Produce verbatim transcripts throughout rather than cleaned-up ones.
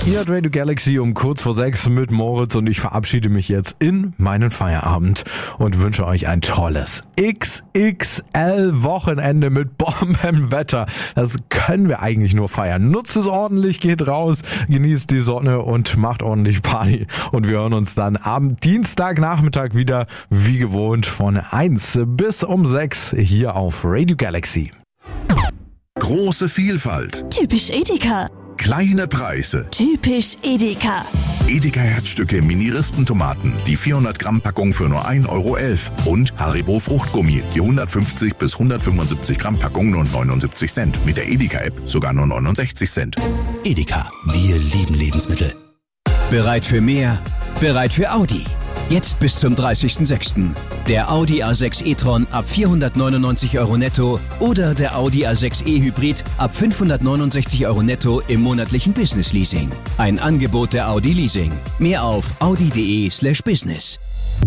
Ihr hört Radio Galaxy um kurz vor sechs mit Moritz und ich verabschiede mich jetzt in meinen Feierabend und wünsche euch ein tolles X X L-Wochenende mit Bombenwetter. Das können wir eigentlich nur feiern. Nutzt es ordentlich, geht raus, genießt die Sonne und macht ordentlich Party. Und wir hören uns dann am Dienstagnachmittag wieder, wie gewohnt, von eins bis um sechs hier auf Radio Galaxy. Große Vielfalt. Typisch Edeka. Kleine Preise. Typisch Edeka. Edeka Herzstücke Mini-Rispentomaten, die vierhundert Gramm Packung für nur ein Euro elf. Und Haribo Fruchtgummi, die hundertfünfzig bis hundertfünfundsiebzig Gramm Packung nur neunundsiebzig Cent. Mit der Edeka-App sogar nur neunundsechzig Cent. Edeka, wir lieben Lebensmittel. Bereit für mehr? Bereit für Audi. Jetzt bis zum dreißigsten sechsten Der Audi A sechs e-tron ab vierhundertneunundneunzig Euro netto oder der Audi A sechs e-Hybrid ab fünfhundertneunundsechzig Euro netto im monatlichen Business Leasing. Ein Angebot der Audi Leasing. Mehr auf audi.de slash business.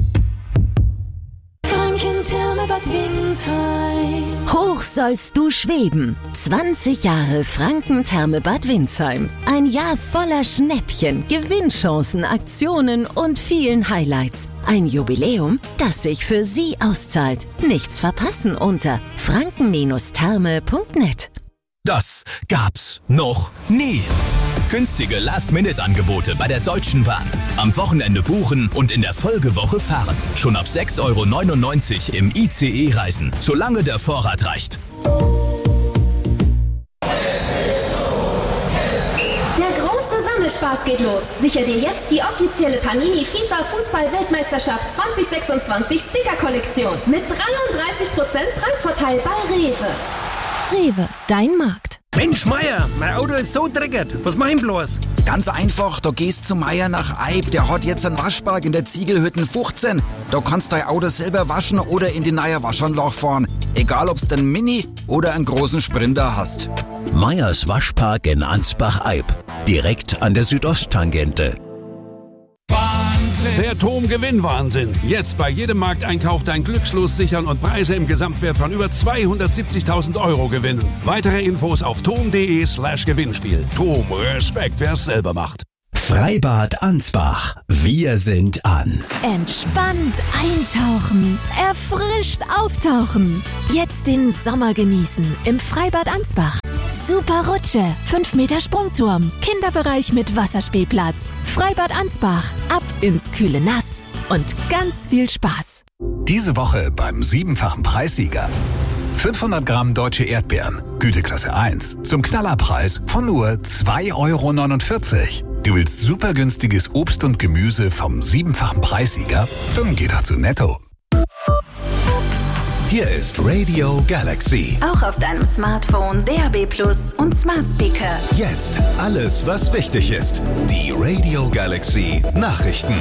Franken-Therme Bad Windsheim. Hoch sollst du schweben. zwanzig Jahre Franken-Therme Bad Windsheim. Ein Jahr voller Schnäppchen, Gewinnchancen, Aktionen und vielen Highlights. Ein Jubiläum, das sich für Sie auszahlt. Nichts verpassen unter franken Therme punkt net. Das gab's noch nie. Günstige Last-Minute-Angebote bei der Deutschen Bahn. Am Wochenende buchen und in der Folgewoche fahren. Schon ab sechs Euro neunundneunzig im I C E reisen, solange der Vorrat reicht. Der große Sammelspaß geht los. Sicher dir jetzt die offizielle Panini FIFA Fußball-Weltmeisterschaft zwanzig sechsundzwanzig Sticker-Kollektion mit dreiunddreißig Prozent Preisvorteil bei Rewe. Rewe, dein Markt. Mensch, Meier, mein Auto ist so dreckig. Was mach ich bloß? Ganz einfach, da gehst zu Meier nach Eib. Der hat jetzt einen Waschpark in der Ziegelhütten fünfzehn. Da kannst du dein Auto selber waschen oder in die neue Waschanlage fahren. Egal, ob's den Mini oder einen großen Sprinter hast. Meyers Waschpark in Ansbach-Eib. Direkt an der Südosttangente. Der Tom-Gewinn-Wahnsinn. Jetzt bei jedem Markteinkauf dein Glückslos sichern und Preise im Gesamtwert von über zweihundertsiebzigtausend Euro gewinnen. Weitere Infos auf tom.de slash Gewinnspiel. Tom, Respekt, wer's selber macht. Freibad Ansbach. Wir sind an. Entspannt eintauchen. Erfrischt auftauchen. Jetzt den Sommer genießen im Freibad Ansbach. Super Rutsche, fünf Meter Sprungturm, Kinderbereich mit Wasserspielplatz. Freibad Ansbach, ab ins kühle Nass und ganz viel Spaß. Diese Woche beim siebenfachen Preissieger. fünfhundert Gramm deutsche Erdbeeren, Güteklasse eins, zum Knallerpreis von nur zwei Euro neunundvierzig. Du willst super günstiges Obst und Gemüse vom siebenfachen Preissieger? Dann geh doch zu Netto. Hier ist Radio Galaxy. Auch auf deinem Smartphone, D A B Plus und Smart Speaker. Jetzt alles, was wichtig ist. Die Radio Galaxy Nachrichten.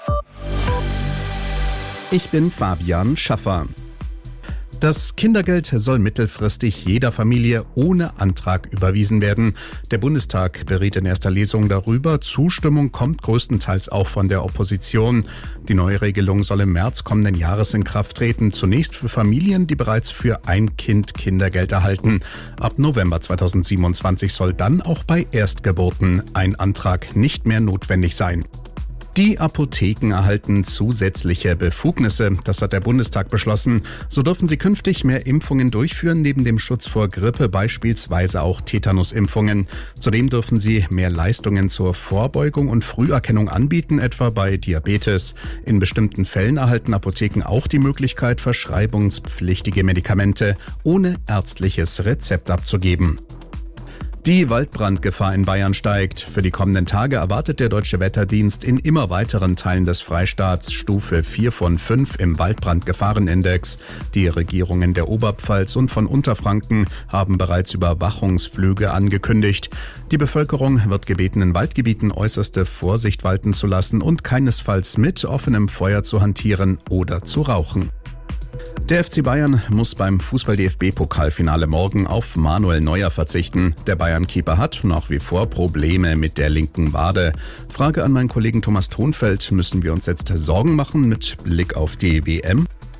Ich bin Fabian Schaffer. Das Kindergeld soll mittelfristig jeder Familie ohne Antrag überwiesen werden. Der Bundestag beriet in erster Lesung darüber. Zustimmung kommt größtenteils auch von der Opposition. Die neue Regelung soll im März kommenden Jahres in Kraft treten. Zunächst für Familien, die bereits für ein Kind Kindergeld erhalten. Ab November zweitausendsiebenundzwanzig soll dann auch bei Erstgeburten ein Antrag nicht mehr notwendig sein. Die Apotheken erhalten zusätzliche Befugnisse. Das hat der Bundestag beschlossen. So dürfen sie künftig mehr Impfungen durchführen, neben dem Schutz vor Grippe beispielsweise auch Tetanusimpfungen. Zudem dürfen sie mehr Leistungen zur Vorbeugung und Früherkennung anbieten, etwa bei Diabetes. In bestimmten Fällen erhalten Apotheken auch die Möglichkeit, verschreibungspflichtige Medikamente ohne ärztliches Rezept abzugeben. Die Waldbrandgefahr in Bayern steigt. Für die kommenden Tage erwartet der Deutsche Wetterdienst in immer weiteren Teilen des Freistaats Stufe vier von fünf im Waldbrandgefahrenindex. Die Regierungen der Oberpfalz und von Unterfranken haben bereits Überwachungsflüge angekündigt. Die Bevölkerung wird gebeten, in Waldgebieten äußerste Vorsicht walten zu lassen und keinesfalls mit offenem Feuer zu hantieren oder zu rauchen. Der F C Bayern muss beim Fußball-D F B-Pokalfinale morgen auf Manuel Neuer verzichten. Der Bayern-Keeper hat nach wie vor Probleme mit der linken Wade. Frage an meinen Kollegen Thomas Thonfeld: Müssen wir uns jetzt Sorgen machen mit Blick auf die W M?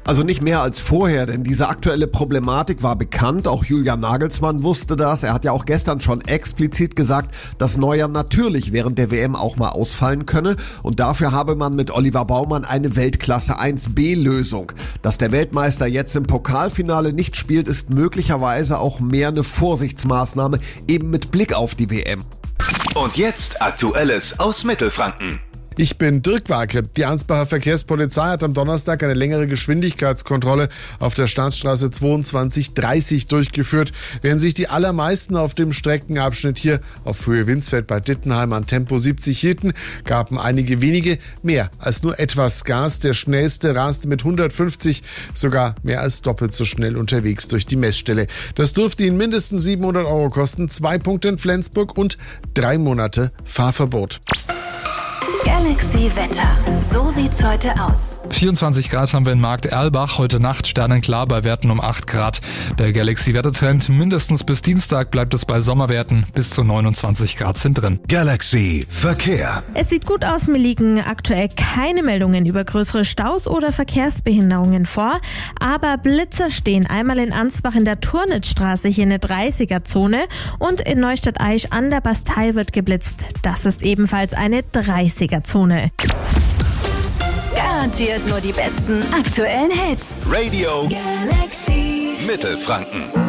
Also nicht mehr als vorher, denn diese aktuelle Problematik war bekannt. Auch Julian Nagelsmann wusste das. Er hat ja auch gestern schon explizit gesagt, dass Neuer natürlich während der W M auch mal ausfallen könne. Und dafür habe man mit Oliver Baumann eine Weltklasse eins B Lösung. Dass der Weltmeister jetzt im Pokalfinale nicht spielt, ist möglicherweise auch mehr eine Vorsichtsmaßnahme, eben mit Blick auf die W M. Und jetzt Aktuelles aus Mittelfranken. Ich bin Dirk Warke. Die Ansbacher Verkehrspolizei hat am Donnerstag eine längere Geschwindigkeitskontrolle auf der Staatsstraße zweiundzwanzig dreißig durchgeführt. Während sich die allermeisten auf dem Streckenabschnitt hier auf Höhe Winsfeld bei Dittenheim an Tempo siebzig hielten, gaben einige wenige mehr als nur etwas Gas. Der schnellste raste mit hundertfünfzig sogar mehr als doppelt so schnell unterwegs durch die Messstelle. Das dürfte ihn mindestens siebenhundert Euro kosten, zwei Punkte in Flensburg und drei Monate Fahrverbot. Galaxy Wetter. So sieht's heute aus. vierundzwanzig Grad haben wir in Markt Erlbach. Heute Nacht sternenklar bei Werten um acht Grad. Der Galaxy-Wettertrend mindestens bis Dienstag bleibt es bei Sommerwerten. Bis zu neunundzwanzig Grad sind drin. Galaxy Verkehr. Es sieht gut aus, mir liegen aktuell keine Meldungen über größere Staus oder Verkehrsbehinderungen vor. Aber Blitzer stehen einmal in Ansbach in der Turnitzstraße, hier eine dreißiger-Zone. Und in Neustadt-Aisch an der Bastei wird geblitzt. Das ist ebenfalls eine dreißiger-Zone. Garantiert nur die besten aktuellen Hits. Radio Galaxy Mittelfranken.